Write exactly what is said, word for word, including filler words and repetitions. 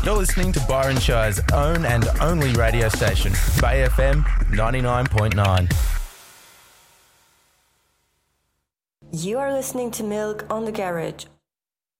You're listening to Byron Shire's own and only radio station, Bay F M ninety-nine point nine. You are listening to Milk on the Garage